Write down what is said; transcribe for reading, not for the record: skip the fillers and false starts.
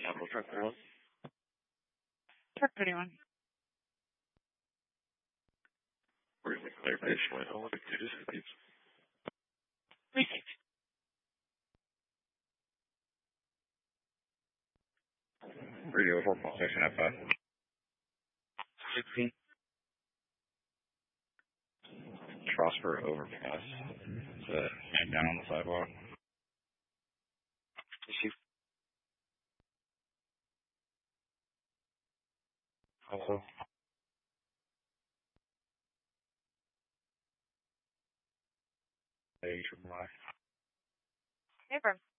Capital Truck 1. Truck 31. Where's the clarification? I don't want to do this with you. Received. Radio 4.6 at 5. 16. Prosper overpass. It's a man down on the sidewalk. Issue. Also. A triple I. Confirm.